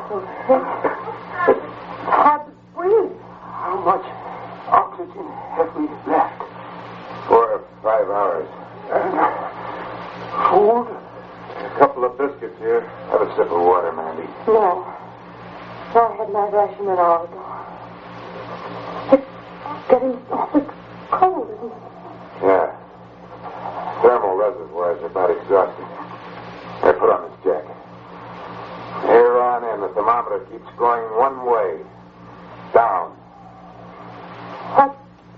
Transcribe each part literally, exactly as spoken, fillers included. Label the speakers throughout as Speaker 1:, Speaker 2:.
Speaker 1: so thick. It's hard to breathe.
Speaker 2: How much oxygen have we left?
Speaker 3: Four or five hours.
Speaker 2: And food?
Speaker 3: A couple of biscuits here. Have a sip of water, Mandy.
Speaker 1: No. No, I had my ration an hour ago. It's getting awfully cold, isn't it?
Speaker 3: Yeah. Thermal reservoirs are about exhausted. Here, put on this jacket. Here on in, the thermometer keeps going one way. Down.
Speaker 1: What?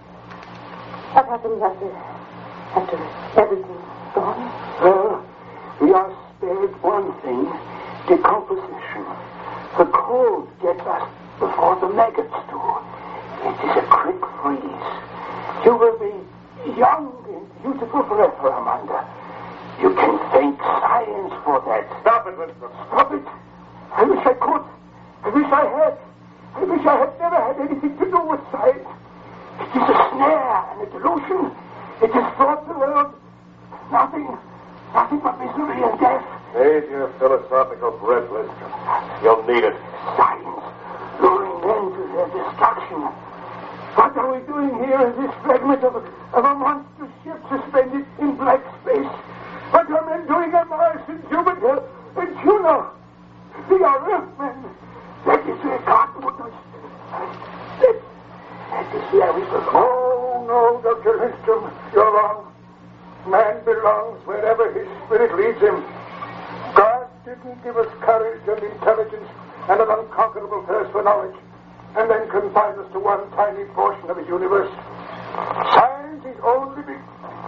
Speaker 1: What happens after, after everything's gone?
Speaker 2: Well, we are spared one thing, decomposition. The cold gets us before the maggots do. It is a quick freeze. You will be young and beautiful forever, Amanda. You can thank science for that.
Speaker 3: Stop it, Winston.
Speaker 2: Stop it. I wish I could. I wish I had. I wish I had never had anything to do with science. It is a snare and a delusion. It has brought the world nothing, nothing but misery and death.
Speaker 3: Save your philosophical breath, Winston. You'll need it.
Speaker 2: Science, luring men to their destruction. What are we doing here in this fragment of, of a monstrous ship suspended in black space? What are men doing on Mars and Jupiter and Juno? We are Earthmen. That is where God put us. That, that is where we belong. Oh, no, Doctor Lindstrom, you're wrong. Man belongs wherever his spirit leads him. God didn't give us courage and intelligence and an unconquerable thirst for knowledge, and then confine us to one tiny portion of his universe. Science is only big.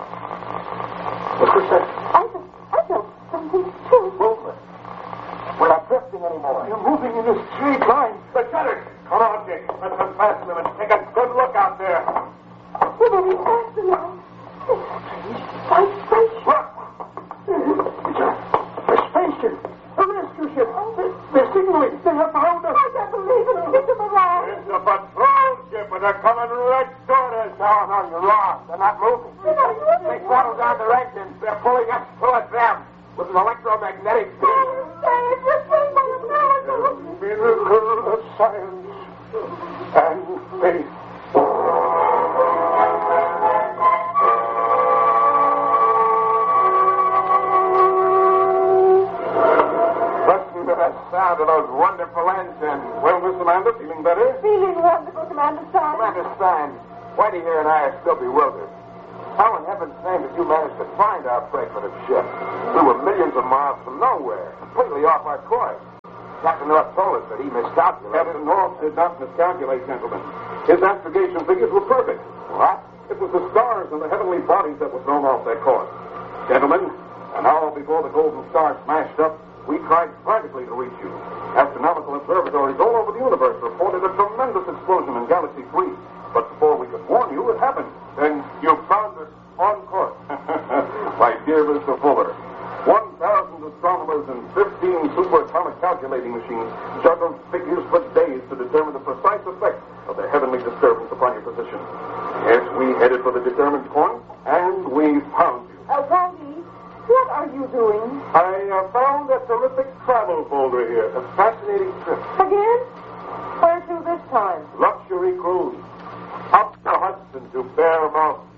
Speaker 2: What's this say?
Speaker 1: I felt, I felt something too.
Speaker 2: Movement. We're not drifting anymore. You're moving in a straight line.
Speaker 3: Lieutenant! Come on, Dick. Let's unfasten them and take a good look out there.
Speaker 1: We're moving faster now. It's strange. Like spaceship.
Speaker 2: What? It's a, a spaceship. A rescue ship. They're, they're signaling. They have found us.
Speaker 1: I can't believe it. It's a mirage.
Speaker 3: It's a patrol ship, and they're coming right toward us.
Speaker 2: No, no, you're wrong. They're not moving.
Speaker 1: They're not moving.
Speaker 2: They throttled down their engines. They're pulling us towards them with an electromagnetic field.
Speaker 1: It's a thing by a miracle.
Speaker 2: Miracle of science and faith.
Speaker 3: Listen to that sound of those wonderful engines. Well, Miss Amanda, feeling better?
Speaker 1: Feeling wonderful, Commander Stein.
Speaker 3: Commander Stein, Whitey here and I are still bewildered. How in heaven's name did you manage to find our fragmented ship? We were millions of miles from nowhere, completely off our course. Captain North told us that he miscalculated.
Speaker 4: Captain North did not miscalculate, gentlemen. His astrogation figures were perfect.
Speaker 3: What?
Speaker 4: It was the stars and the heavenly bodies that were thrown off their course. Gentlemen, an hour before the Golden Star smashed up, we tried frantically to reach you. Astronomical observatories all over the universe reported a tremendous explosion in Galaxy three. But before we could warn you, it happened.
Speaker 3: Then you found us on course.
Speaker 4: My dear Mister Fuller, one thousand astronomers and fifteen superatomic calculating machines juggled figures for days to determine the precise effect of the heavenly disturbance upon your position. Yes, we headed for the determined point, and we found you.
Speaker 1: Uh, Whitey, what are you doing?
Speaker 4: I uh, found a terrific travel folder here. A fascinating trip.
Speaker 1: Again? Where to this time?
Speaker 4: Luxury cruise. Up the Hudson to Bear Mountain.